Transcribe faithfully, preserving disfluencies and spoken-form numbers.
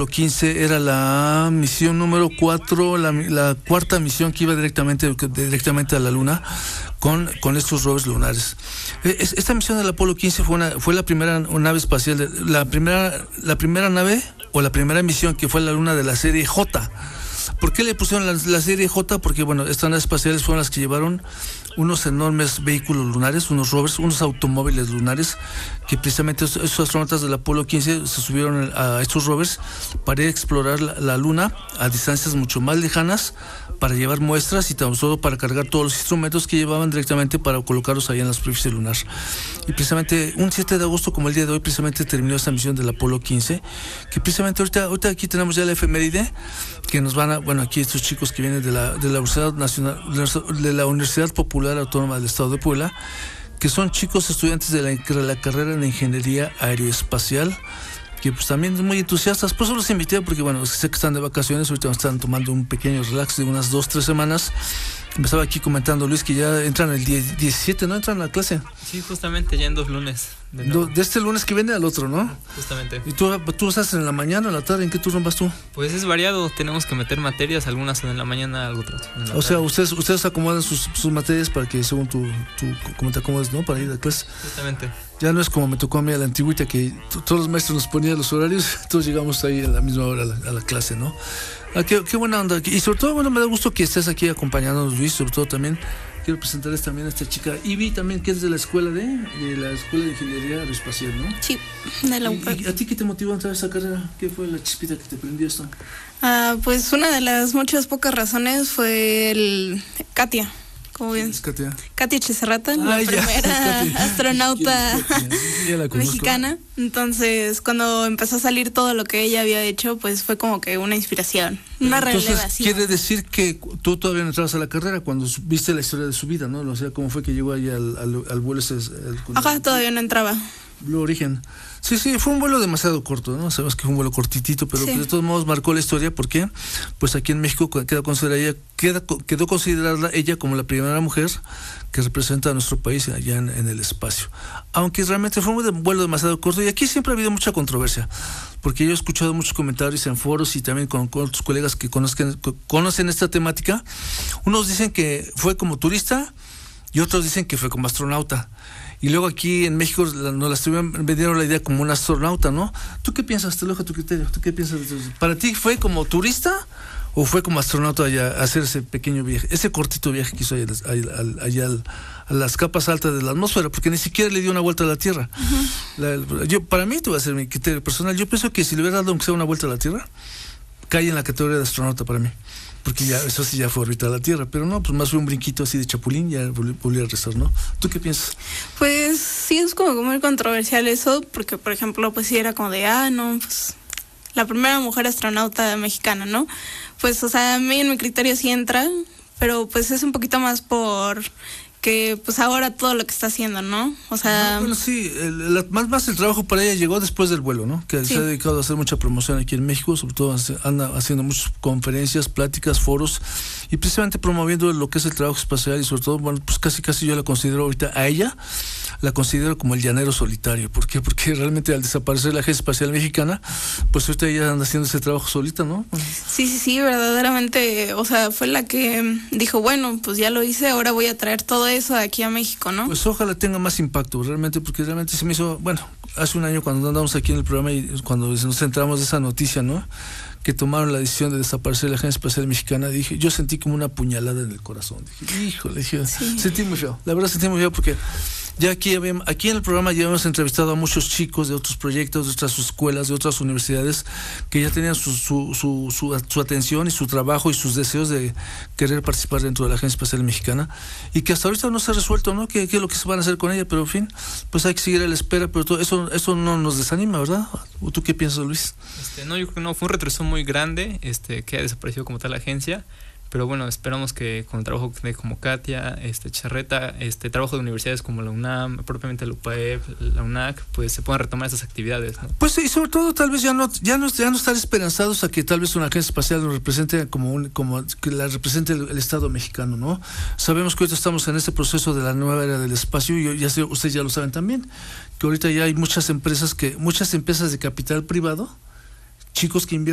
Apolo quince, era la misión número cuatro, la, la cuarta misión que iba directamente, directamente a la Luna con, con estos rovers lunares. Esta misión del Apolo quince fue, una, fue la primera nave espacial, de, la, primera, la primera nave o la primera misión que fue a la Luna de la serie J. ¿Por qué le pusieron la, la serie J? Porque, bueno, estas naves espaciales fueron las que llevaron unos enormes vehículos lunares, unos rovers, unos automóviles lunares, que precisamente esos, esos astronautas del Apolo quince se subieron a estos rovers para ir a explorar la, la Luna a distancias mucho más lejanas, para llevar muestras y tan solo para cargar todos los instrumentos que llevaban directamente para colocarlos ahí en la superficie lunar. Y precisamente un siete de agosto, como el día de hoy, precisamente terminó esta misión del Apolo quince, que precisamente ahorita, ahorita aquí tenemos ya la efeméride, que nos van a, bueno, aquí estos chicos que vienen de la, de la Universidad Nacional, de la Universidad Popular Autónoma del Estado de Puebla, que son chicos estudiantes de la, de la carrera de Ingeniería Aeroespacial, que pues también muy entusiastas. Por eso los invité, porque bueno, sé que están de vacaciones, ahorita están tomando un pequeño relax de unas dos, tres semanas. Me estaba aquí comentando Luis que ya entran el diecisiete, ¿no? Entran a la clase. Sí, justamente ya en dos lunes. De, de este lunes que viene al otro, ¿no? Justamente. ¿Y tú, tú estás en la mañana o en la tarde? ¿En qué turno vas tú? Pues es variado, tenemos que meter materias, algunas son en la mañana, algo otras en la tarde. O sea, ustedes ustedes acomodan sus, sus materias para que según tu, tu como te acomodes, ¿no? Para ir a clase. Justamente. Ya no es como me tocó a mí a la antigüita, que t- todos los maestros nos ponían los horarios, todos llegamos ahí a la misma hora a la, a la clase, ¿no? Ah, qué, qué buena onda. Y sobre todo, bueno, me da gusto que estés aquí acompañándonos, Luis. Sobre todo también quiero presentarles también a esta chica, Ivy, también, que es de la escuela de, de la Escuela de Ingeniería Aeroespacial, ¿no? Sí, de la U P A C. ¿Y, y a ti qué te motivó a entrar a esa carrera? ¿Qué fue la chispita que te prendió esto? Ah, pues una de las muchas pocas razones fue el Katia. ¿Cómo bien? Katia. Katia Chezarrata, la Ay, ya, primera Katia. astronauta Ya la conozco. mexicana. Entonces, cuando empezó a salir todo lo que ella había hecho, pues fue como que una inspiración, una Entonces, relevación. quiere decir que tú todavía no entrabas a la carrera cuando viste la historia de su vida, ¿no? O sea, cómo fue que llegó ahí al, al, al vuelo ese. El, Ajá, todavía no entraba. Blue Origin. Sí, sí, fue un vuelo demasiado corto, ¿no? Sabemos que fue un vuelo cortitito, pero Sí. de todos modos marcó la historia. ¿Por qué? Pues aquí en México quedó considerada, queda, quedó considerada ella como la primera mujer que representa a nuestro país allá en, en el espacio. Aunque realmente fue un vuelo demasiado corto, y aquí siempre ha habido mucha controversia, porque yo he escuchado muchos comentarios en foros y también con, con otros colegas que conozcan, conocen esta temática. Unos dicen que fue como turista y otros dicen que fue como astronauta. Y luego aquí en México nos la estuvieron vendiendo la idea como un astronauta, ¿no? ¿Tú qué piensas? Te lo dejo a tu criterio. ¿Tú qué piensas? ¿Para ti fue como turista o fue como astronauta allá a hacer ese pequeño viaje, ese cortito viaje que hizo allá, allá, allá a las capas altas de la atmósfera? Porque ni siquiera le dio una vuelta a la Tierra. Uh-huh. La, yo, para mí, te voy a hacer mi criterio personal, yo pienso que si le hubiera dado aunque sea una vuelta a la Tierra, cae en la categoría de astronauta para mí. Porque ya, eso sí ya fue ahorita a la Tierra, pero no, pues más fue un brinquito así de chapulín, ya volví a rezar, ¿no? ¿Tú qué piensas? Pues sí, es como muy controversial eso, porque por ejemplo, pues sí era como de, ah, no, pues la primera mujer astronauta mexicana, ¿no? Pues, o sea, a mí en mi criterio sí entra, pero pues es un poquito más por que pues ahora todo lo que está haciendo, ¿no? O sea... No, bueno, sí, el, el, más, más el trabajo para ella llegó después del vuelo, ¿no? Que sí. Se ha dedicado a hacer mucha promoción aquí en México, sobre todo anda haciendo muchas conferencias, pláticas, foros, y precisamente promoviendo lo que es el trabajo espacial, y sobre todo, bueno, pues casi casi yo la considero ahorita, a ella, la considero como el llanero solitario. ¿Por qué? Porque realmente al desaparecer la Agencia Espacial Mexicana, pues ahorita ella anda haciendo ese trabajo solita, ¿no? Sí, sí, sí, verdaderamente, o sea, fue la que dijo, bueno, pues ya lo hice, ahora voy a traer todo eso aquí a México, ¿no? Pues ojalá tenga más impacto, realmente, porque realmente se me hizo, bueno, hace un año cuando andamos aquí en el programa y cuando nos centramos de esa noticia, ¿no? Que tomaron la decisión de desaparecer la Agencia Espacial Mexicana, dije, yo sentí como una puñalada en el corazón. Dije, híjole, dije, sí. Sentí muy feo, la verdad sentí muy feo porque ya aquí, aquí en el programa ya hemos entrevistado a muchos chicos de otros proyectos, de otras escuelas, de otras universidades, que ya tenían su, su, su, su, su atención y su trabajo y sus deseos de querer participar dentro de la Agencia Espacial Mexicana, y que hasta ahorita no se ha resuelto, ¿no? ¿Qué, qué es lo que se van a hacer con ella? Pero en fin, pues hay que seguir a la espera, pero todo eso, eso no nos desanima, ¿verdad? ¿O tú qué piensas, Luis? Este, no, yo creo que no, fue un retroceso muy grande, este, que ha desaparecido como tal la agencia. Pero bueno, esperamos que con el trabajo de como Katia, este Charreta, este trabajo de universidades como la UNAM, propiamente la U P A E P, la UNAC, pues se puedan retomar esas actividades, ¿no? Pues sí, sobre todo tal vez ya no, ya no, ya no estar esperanzados a que tal vez una agencia espacial nos represente como un, como que la represente el, el Estado mexicano, ¿no? Sabemos que ahorita estamos en este proceso de la nueva era del espacio, y ya sé, ustedes ya lo saben también, que ahorita ya hay muchas empresas que, muchas empresas de capital privado, chicos que invierten